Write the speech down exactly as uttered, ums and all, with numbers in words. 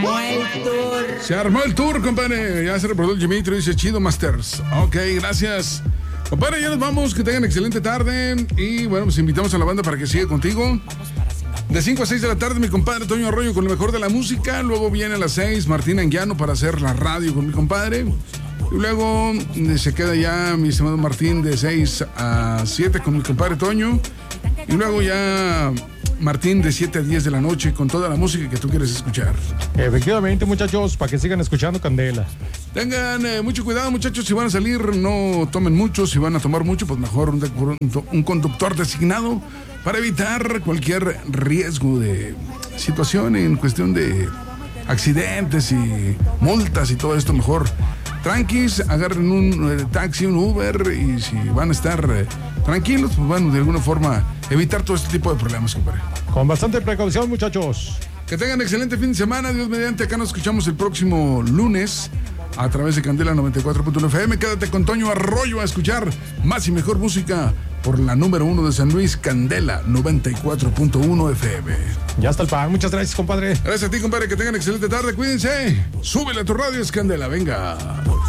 armó el tour. Se armó el tour, compadre. Ya se reportó el Dimitri, dice Chido Masters. Ok, gracias. Compadre, ya nos vamos. Que tengan excelente tarde. Y bueno, pues invitamos a la banda para que siga contigo. De cinco a seis de la tarde, mi compadre Toño Arroyo con lo mejor de la música. Luego viene a las seis Martín Anguiano para hacer la radio con mi compadre. Y luego se queda ya mi estimado Martín de seis a siete con mi compadre Toño. Y luego ya Martín de siete a diez de la noche con toda la música que tú quieres escuchar. Efectivamente, muchachos, para que sigan escuchando Candela. Tengan eh, mucho cuidado, muchachos. Si van a salir, no tomen mucho. Si van a tomar mucho, pues mejor un, un, un conductor designado para evitar cualquier riesgo de situación en cuestión de accidentes y multas y todo esto. Mejor tranquis, agarren un eh, taxi, un Uber, y si van a estar eh, tranquilos, pues bueno, de alguna forma evitar todo este tipo de problemas, compadre. Con bastante precaución, muchachos. Que tengan excelente fin de semana. Dios mediante, acá nos escuchamos el próximo lunes a través de Candela noventa y cuatro punto uno F M. Quédate con Toño Arroyo a escuchar más y mejor música por la número uno de San Luis, Candela noventa y cuatro punto uno F M. Ya está el pan. Muchas gracias, compadre. Gracias a ti, compadre. Que tengan excelente tarde. Cuídense. Súbele a tu radio, es Candela. Venga.